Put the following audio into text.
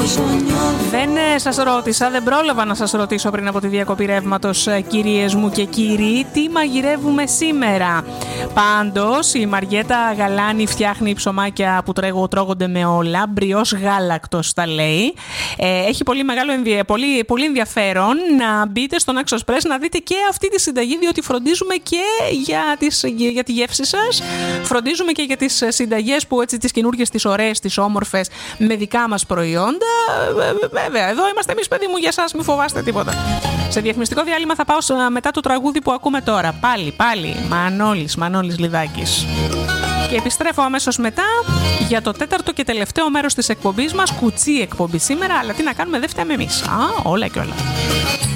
Δεν σας ρώτησα, δεν πρόλαβα να σας ρωτήσω πριν από τη διακοπή ρεύματος, κυρίες μου και κύριοι, τι μαγειρεύουμε σήμερα. Πάντως η Μαριέτα Γαλάνη φτιάχνει ψωμάκια που τρώγονται με όλα, μπριός γάλακτος τα λέει. Έχει πολύ ενδιαφέρον να μπείτε στον Express να δείτε και αυτή τη συνταγή, διότι φροντίζουμε και για τη γεύση σας, φροντίζουμε και για τις συνταγές που έτσι τις καινούργιες, τις ωραίες, τις όμορφες με δικά μας προϊόντα. Βέβαια, εδώ είμαστε εμείς, παιδί μου, για σας, μην φοβάστε τίποτα. Σε διαφημιστικό διάλειμμα θα πάω μετά το τραγούδι που ακούμε τώρα. Πάλι, Μανώλης Λιδάκης. Και επιστρέφω αμέσως μετά για το τέταρτο και τελευταίο μέρος της εκπομπής μας. Κουτσή εκπομπή σήμερα, αλλά τι να κάνουμε, δεν φταίμε εμείς. Όλα και όλα.